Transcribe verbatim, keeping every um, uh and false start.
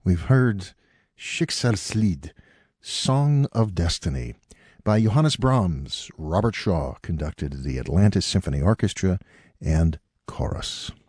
We've heard Schicksalslied, Song of Destiny, by Johannes Brahms. Robert Shaw conducted the Atlantis Symphony Orchestra and chorus.